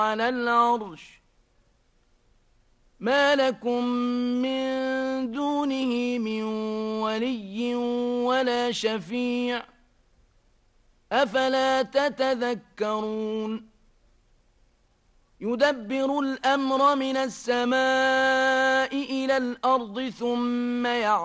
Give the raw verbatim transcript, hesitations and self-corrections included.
على العرش ما لكم من دونه من ولي ولا شفيع أفلا تتذكرون يدبر الأمر من السماء إلى الأرض ثم يعلم